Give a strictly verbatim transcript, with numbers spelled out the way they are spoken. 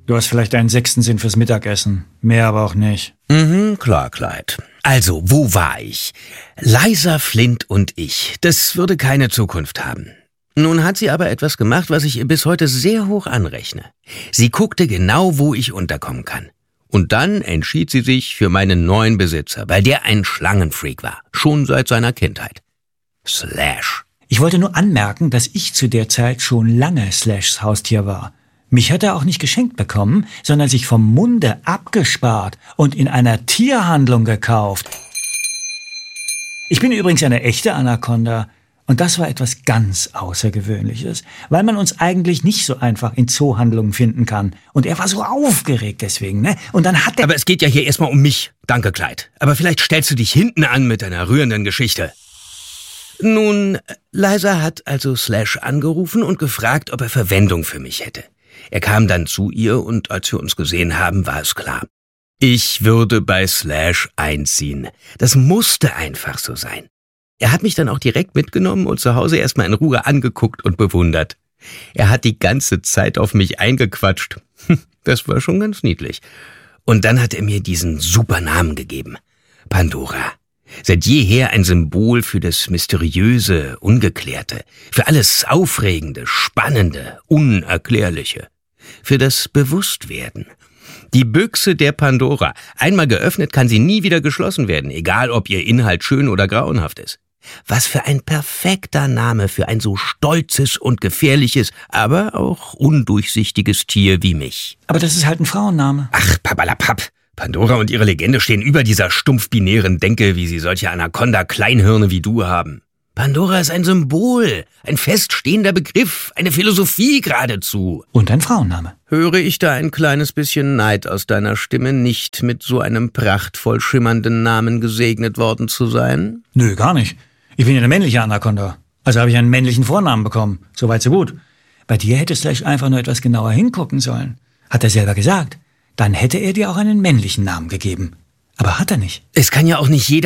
Du hast vielleicht einen sechsten Sinn fürs Mittagessen. Mehr aber auch nicht. Mhm, klar, Clyde. Also, wo war ich? Liza Flint und ich. Das würde keine Zukunft haben. Nun hat sie aber etwas gemacht, was ich ihr bis heute sehr hoch anrechne. Sie guckte genau, wo ich unterkommen kann. Und dann entschied sie sich für meinen neuen Besitzer, weil der ein Schlangenfreak war. Schon seit seiner Kindheit. Slash. Ich wollte nur anmerken, dass ich zu der Zeit schon lange Slashs Haustier war. Mich hat er auch nicht geschenkt bekommen, sondern sich vom Munde abgespart und in einer Tierhandlung gekauft. Ich bin übrigens eine echte Anaconda und das war etwas ganz Außergewöhnliches, weil man uns eigentlich nicht so einfach in Zoohandlungen finden kann. Und er war so aufgeregt deswegen, ne? Und dann hat er... Aber es geht ja hier erstmal um mich. Danke, Clyde. Aber vielleicht stellst du dich hinten an mit deiner rührenden Geschichte. Nun, Liza hat also Slash angerufen und gefragt, ob er Verwendung für mich hätte. Er kam dann zu ihr und als wir uns gesehen haben, war es klar. Ich würde bei Slash einziehen. Das musste einfach so sein. Er hat mich dann auch direkt mitgenommen und zu Hause erstmal in Ruhe angeguckt und bewundert. Er hat die ganze Zeit auf mich eingequatscht. Das war schon ganz niedlich. Und dann hat er mir diesen super Namen gegeben. Pandora. Seit jeher ein Symbol für das Mysteriöse, Ungeklärte, für alles Aufregende, Spannende, Unerklärliche, für das Bewusstwerden. Die Büchse der Pandora. Einmal geöffnet, kann sie nie wieder geschlossen werden, egal ob ihr Inhalt schön oder grauenhaft ist. Was für ein perfekter Name für ein so stolzes und gefährliches, aber auch undurchsichtiges Tier wie mich. Aber das ist halt ein Frauenname. Ach, papalapap. Pandora und ihre Legende stehen über dieser stumpf-binären Denke, wie sie solche Anaconda-Kleinhirne wie du haben. Pandora ist ein Symbol, ein feststehender Begriff, eine Philosophie geradezu. Und ein Frauenname. Höre ich da ein kleines bisschen Neid aus deiner Stimme, nicht mit so einem prachtvoll schimmernden Namen gesegnet worden zu sein? Nö, gar nicht. Ich bin ja eine männliche Anaconda. Also habe ich einen männlichen Vornamen bekommen. Soweit so gut. Bei dir hätte Slash einfach nur etwas genauer hingucken sollen. Hat er selber gesagt. Dann hätte er dir auch einen männlichen Namen gegeben. Aber hat er nicht. Es kann ja auch nicht jeder